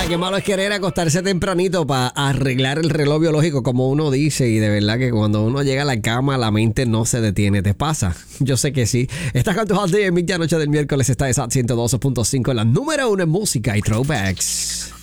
Qué malo es querer acostarse tempranito para arreglar el reloj biológico, como uno dice, y de verdad que cuando uno llega a la cama la mente no se detiene. ¿Te pasa? Yo sé que sí. Estás con tu Hot Day en Noche del miércoles. Está esa 112.5, la número 1 en música y throwbacks.